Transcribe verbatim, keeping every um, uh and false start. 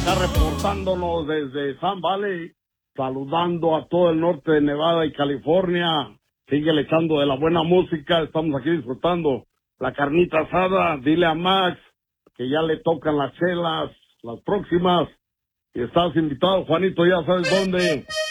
Está reportándonos desde Sun Valley, saludando a todo el norte de Nevada y California. Sigue echando de la buena música, estamos aquí disfrutando la carnita asada. Dile a Max que ya le tocan las chelas, las próximas. Y estás invitado, Juanito, ya sabes dónde.